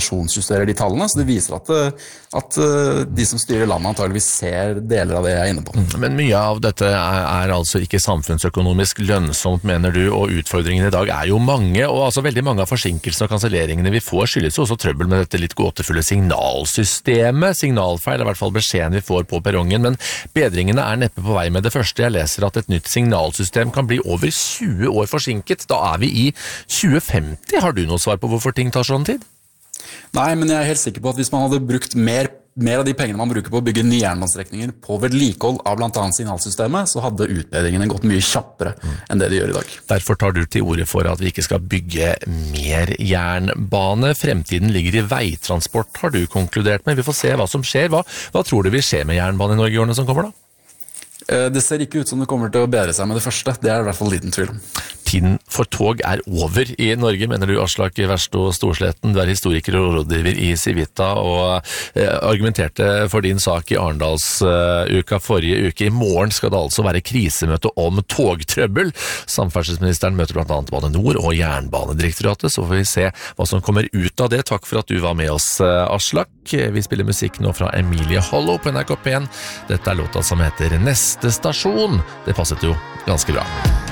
inflasjonsjusterer de tallene, så det viser at de som styrer landet antageligvis ser deler av det jeg er inne på. Men mye av dette er altså ikke samfunnsøkonomisk lønnsomt, mener du, og utfordringene i dag er jo mange, og altså veldig mange av forsinkelsene og kanselleringene vi får skyldes jo også trøbbel med dette litt gåtefulle signalsystemet. Signalfeil er i hvert fall beskjeden vi får på perrongen, men bedringene er neppe på vei med det første. Jeg leser at et nytt signalsystem kan bli over 20 år forsinket. Da er vi i 2050. Har du noe svar på hvorfor ting tar sånn tid? Nei, men jeg er helt sikker på at hvis man hadde brukt mer av de pengene man bruker på å bygge nye jernbanestrekninger på vedlikehold av blant annet signalsystemet, så hadde utbedringene gått mye kjappere enn det de gjør i dag. Derfor tar du til orde for at vi ikke skal bygge mer jernbane. Fremtiden ligger i veitransport, har du konkludert med. Vi får se hva som skjer. Hva tror du vil skje med jernbane i Norge i årene som kommer da? Det ser ikke ut som det kommer til å bedre seg med det første. Det er i hvert fall liten tvil om. Tiden for tog er over i Norge, mener du, Aslak Verstå Storsleten. Du er historiker og rådgiver i Civita og argumenterte for din sak i Arendalsuka forrige uke. I morgen skal det altså være krisemøte om togtrøbbel. Samferdselsministeren møter blant annet Bane Nor og Jernbanedirektoratet, så får vi se hva som kommer ut av det. Takk for at du var med oss, Aslak. Vi spiller musikk nå fra Emilie Hollow på NRK P1. Dette er låta som heter Neste stasjon. Det passet jo ganske bra.